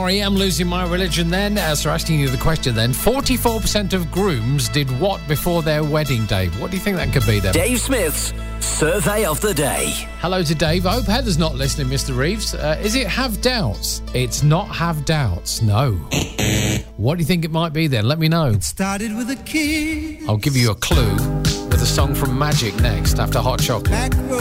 R.E.M. Losing My Religion then. So asking you the question then, 44% of grooms did what before their wedding, Dave? What do you think that could be then? Dave Smith's Survey of the Day. Hello to Dave. I hope Heather's not listening, Mr. Reeves. Is it have doubts? It's not have doubts, no. What do you think it might be then? Let me know. It started with a kiss. I'll give you a clue with a song from Magic next after Hot Chocolate.